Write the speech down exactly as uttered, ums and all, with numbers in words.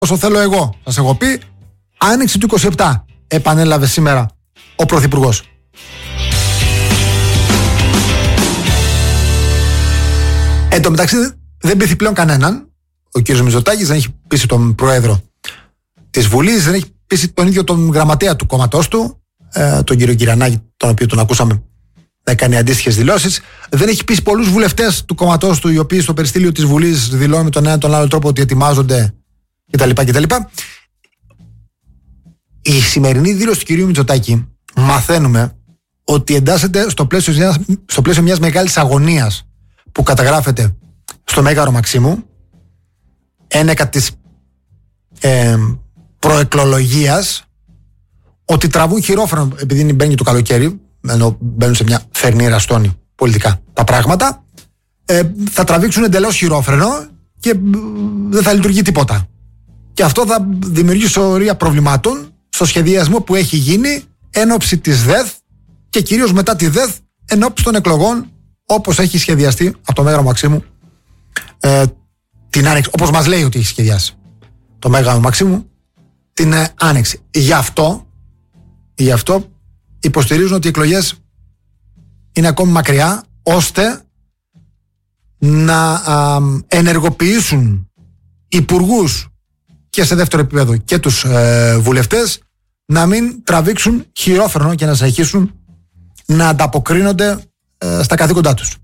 όσο θέλω εγώ. Σας έχω πει, άνοιξη του είκοσι επτά επανέλαβε σήμερα ο Πρωθυπουργός. Εν τω μεταξύ δεν πείθει πλέον κανέναν. Ο κύριος Μητσοτάκης δεν έχει πείσει τον Πρόεδρο της Βουλής, δεν έχει πείσει τον ίδιο τον γραμματέα του κόμματός του, ε, τον κύριο Κυρανάκη, τον οποίο τον ακούσαμε να κάνει αντίστοιχες δηλώσεις. Δεν έχει πείσει πολλούς βουλευτές του κόμματός του, οι οποίοι στο περιστήλιο της Βουλής δηλώνουν με τον ένα τον άλλο τρόπο ότι ετοιμάζονται κτλ. κτλ. Η σημερινή δήλωση του κυρίου Μητσοτάκη μαθαίνουμε ότι εντάσσεται στο πλαίσιο μιας, στο πλαίσιο μιας μεγάλης αγωνίας που καταγράφεται στο Μέγαρο Μαξίμου, ένεκα της ε, προεκλολογίας, ότι τραβούν χειρόφρενο, επειδή μπαίνει το καλοκαίρι, ενώ μπαίνουν σε μια θερινή ραστόνη πολιτικά τα πράγματα, ε, θα τραβήξουν εντελώς χειρόφρενο και ε, δεν θα λειτουργεί τίποτα. Και αυτό θα δημιουργήσει σωρία προβλημάτων στο σχεδιασμό που έχει γίνει εν ώψη της ΔΕΘ και κυρίως μετά τη ΔΕΘ εν ώψη των εκλογών, όπως έχει σχεδιαστεί από το Μέγαρο Μαξίμου ε, την Άνοιξη, όπως μας λέει ότι έχει σχεδιάσει το Μέγαρο Μαξίμου την ε, Άνοιξη. Γι' αυτό, γι' αυτό υποστηρίζουν ότι οι εκλογές είναι ακόμη μακριά, ώστε να α, ενεργοποιήσουν υπουργούς και σε δεύτερο επίπεδο και τους ε, βουλευτές να μην τραβήξουν χειρόφρενο και να συνεχίσουν να ανταποκρίνονται ε, στα καθήκοντά τους.